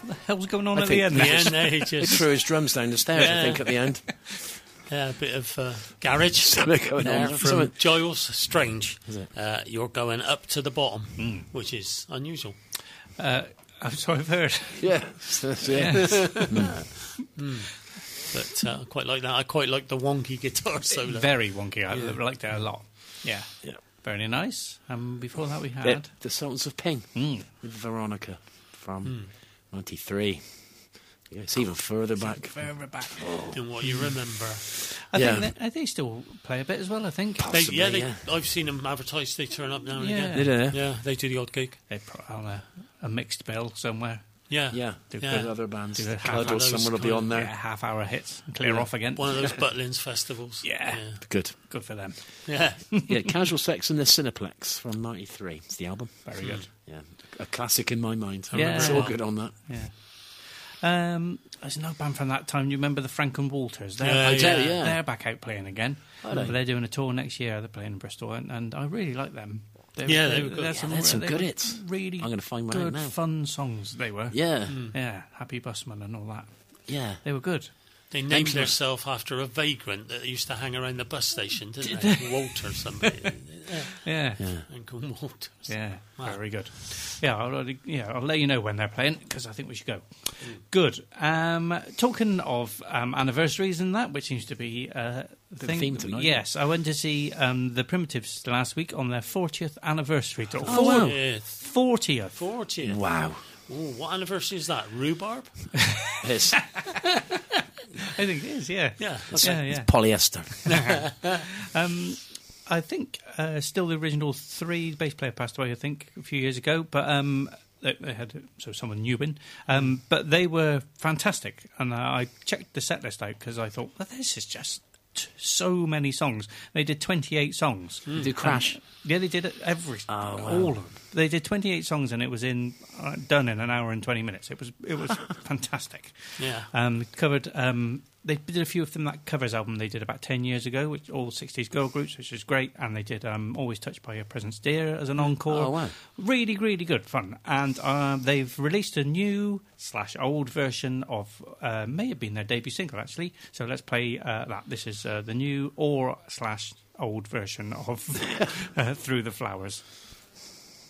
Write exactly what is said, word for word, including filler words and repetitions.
the hell's going on I at the think end? the there? end, they He just threw his drums down the stairs, Yeah. I think, at the end. yeah, a bit of uh, garage Something going there on. from Something- Giles Strange. Is it? Uh, you're going up to the bottom, which is unusual. Uh, I'm sorry, I've heard. Yeah. yeah. But uh, I quite like that. I quite like the wonky guitar solo. Very wonky. I Yeah. liked it a lot. Yeah. Yeah. Very nice. Um, before that we had... The, the Sultans of Ping Mm. with Veronica from ninety-three. Yeah, it's even further back. Further back. In what you remember. I Yeah. think they, they still play a bit as well, I think. They, Possibly, yeah, they, yeah. I've seen them advertised. They turn up now and Yeah. again. Did they? Yeah, they do the odd gig. They put on a, a mixed bill somewhere. Yeah. Yeah, Do Yeah. with other bands. Do a half Cloud or of those someone will be kind on of- there. Yeah, half-hour hits and clear Yeah. off again. One of those Butlins festivals. Yeah. Yeah. Good. Good for them. Yeah. Yeah, Casual Sex and the Cineplex from ninety-three. It's the album. Very good. Yeah, a classic in my mind. Yeah. It's all good on that. Yeah. Um, there's another band from that time. You remember the Frank and Walters? They're, Yeah, I do, yeah. yeah. they're back out playing again. Are they? But they're doing a tour next year. They're playing in Bristol, and, and I really like them. They're, Yeah, they they're- were good. they're Yeah, they had some they good were hits. Really I'm gonna find one out good, now. fun songs they were. Yeah, Yeah, Happy Busman and all that. yeah. They were good. They named Thank you. themselves after a vagrant that used to hang around the bus station, didn't they? Walter somebody. Yeah. Yeah. Yeah. Uncle Walters. Yeah, Wow. very good. Yeah, I'll, yeah, I'll let you know when they're playing because I think we should go. Good. Um, talking of um, anniversaries and that, which seems to be uh, the The theme tonight. Yes, I went to see um, the Primitives last week on their fortieth anniversary tour. Oh, wow. Yeah. fortieth. fortieth. Wow. Ooh, what anniversary is that? Rhubarb? It's, I think it is. Yeah, Yeah. yeah, yeah. polyester. Um, I think uh, still the original three bass player passed away. I think a few years ago, but um, they, they had so someone new in. Um, but they were fantastic, and uh, I checked the set list out because I thought, well, this is just t- so many songs. They did twenty-eight songs. Did Crash? Um, yeah, they did it every Oh, wow. all of them. They did twenty-eight songs, and it was in uh, done in an hour and twenty minutes. It was it was fantastic. Yeah. Um, covered. Um, they did a few of them that covers album they did about ten years ago, which all sixties girl groups, which is great. And they did um, "Always Touched by Your Presence, Dear" as an encore. Oh, wow. Really, really good fun. And um, they've released a new slash old version of uh, may have been their debut single actually. So let's play uh, that. This is uh, the new or slash old version of uh, "Through the Flowers."